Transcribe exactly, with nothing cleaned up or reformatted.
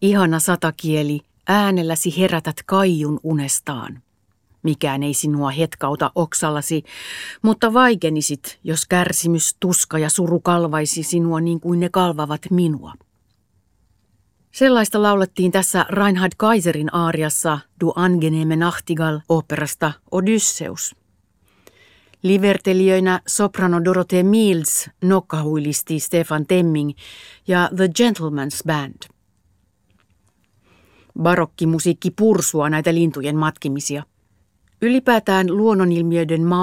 Ihana satakieli, äänelläsi herätät kaiun unestaan. Mikään ei sinua hetkauta oksallasi, mutta vaikenisit, jos kärsimys, tuska ja suru kalvaisi sinua niin kuin ne kalvavat minua. Sellaista laulettiin tässä Reinhard Kaiserin aariassa Du angenehme Nachtigall oopperasta Odysseus. Livertelijöinä soprano Dorothee Mills nokkahuilisti Stefan Temming ja The Gentleman's Band. Barokkimusiikki pursua näitä lintujen matkimisia. Ylipäätään luonnonilmiöiden maa